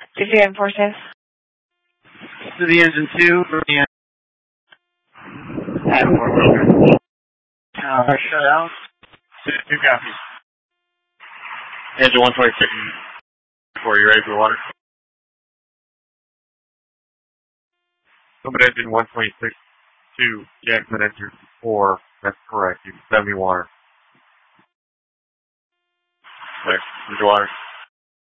DCM forces. To the engine 2, and shut out. 2 copies. Engine 126. Are you ready for water? Open engine 126 to Jackson engine 4. That's correct. You can send me water. There. Into water.